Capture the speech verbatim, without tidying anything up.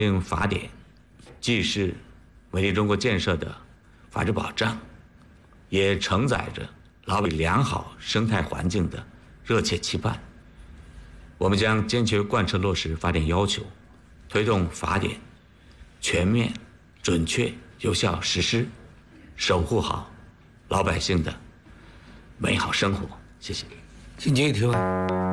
定法典既是美丽中国建设的法治保障，也承载着老百姓良好生态环境的热切期盼。我们将坚决贯彻落实法典要求，推动法典全面、准确、有效实施，守护好老百姓的美好生活。谢谢。 请继续提问。